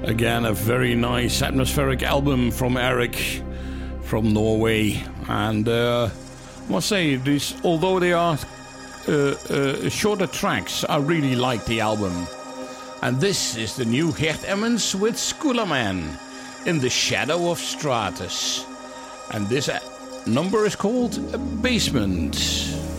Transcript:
Again, a very nice atmospheric album from Eric from Norway. And I must say, although they are shorter tracks, I really like the album. And this is the new Gert Emmons with Skullaman in the Shadow of Stratus. And this number is called Basement.